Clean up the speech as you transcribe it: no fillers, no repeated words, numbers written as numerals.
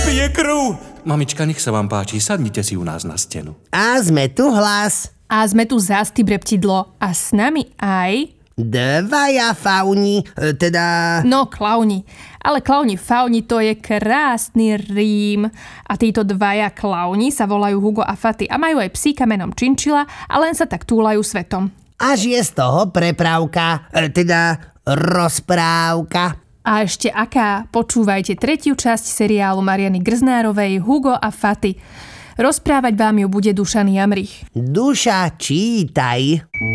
pije krv. Mamička, nech sa vám páči, sadnite si u nás na stenu. A sme tu, Hlas. A sme tu zás, ty breptidlo. A s nami aj... Dvaja fauni, teda... No, klauni. Ale klauni fauni, to je krásny rím. A títo dvaja klauni sa volajú Hugo a Faty a majú aj psíka menom Činčila a len sa tak túlajú svetom. Až je z toho prepravka, teda rozprávka. A ešte aká? Počúvajte 3. časť seriálu Mariany Grznárovej Hugo a Faty. Rozprávať vám ju bude Dušan Jamrich. Duša, čítaj.